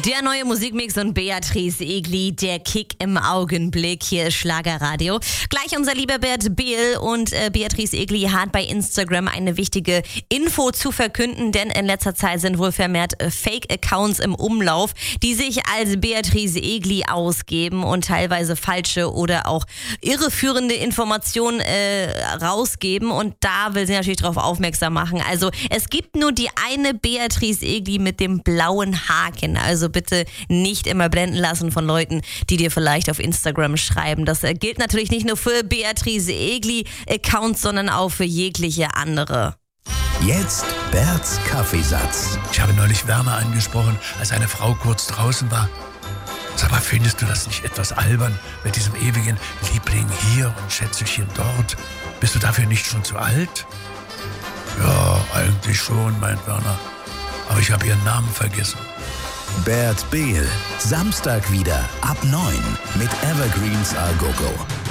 Der neue Musikmix und Beatrice Egli, der Kick im Augenblick. Hier ist Schlagerradio. Gleich unser lieber Bert Behl und Beatrice Egli hat bei Instagram eine wichtige Info zu verkünden, denn in letzter Zeit sind wohl vermehrt Fake-Accounts im Umlauf, die sich als Beatrice Egli ausgeben und teilweise falsche oder auch irreführende Informationen rausgeben. Und da will sie natürlich darauf aufmerksam machen. Also es gibt nur die eine Beatrice Egli mit dem blauen Haken. Also bitte nicht immer blenden lassen von Leuten, die dir vielleicht auf Instagram schreiben. Das gilt natürlich nicht nur für Beatrice Egli-Accounts, sondern auch für jegliche andere. Jetzt Berts Kaffeesatz. Ich habe neulich Werner angesprochen, als eine Frau kurz draußen war. Sag mal, findest du das nicht etwas albern mit diesem ewigen Liebling hier und Schätzelchen dort? Bist du dafür nicht schon zu alt? Ja, eigentlich schon, meint Werner. Aber ich habe ihren Namen vergessen. Bert Behl, Samstag wieder ab 9 mit Evergreens A Go Go.